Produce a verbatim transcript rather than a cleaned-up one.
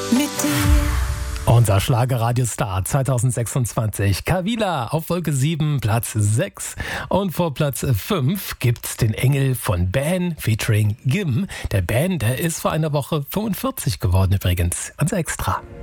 mit dir. Unser Schlagerradiostar zwanzig sechsundzwanzig, Kavila auf Wolke sieben, Platz sechs. Und vor Platz fünf gibt's den Engel von Ben featuring Gim. Der Ben, der ist vor einer Woche fünfundvierzig geworden übrigens. Unser Extra.